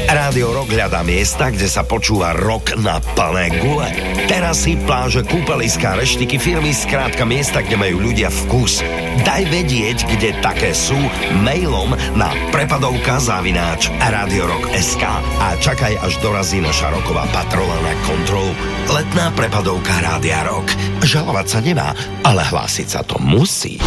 Rádio Rock hľadá miesta, kde sa počúva rock na plné gule. Terasy, pláže, kúpeliská, reštiky, firmy, skrátka miesta, kde majú ľudia vkus. Daj vedieť, kde také sú, mailom na prepadovka@radiorock.sk a čakaj, až dorazí naša roková patrola na kontrolu. Letná prepadovka Rádia Rock. Žalovať sa nemá, ale hlásiť sa to musí.